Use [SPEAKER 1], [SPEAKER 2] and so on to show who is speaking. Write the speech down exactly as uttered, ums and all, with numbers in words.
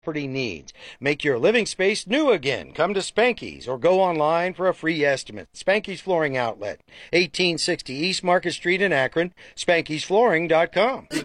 [SPEAKER 1] property needs. Make your living space new again. Come to Spanky's or go online for a free estimate. Spanky's Flooring Outlet, eighteen sixty East Market Street in Akron, Spankys Flooring dot com.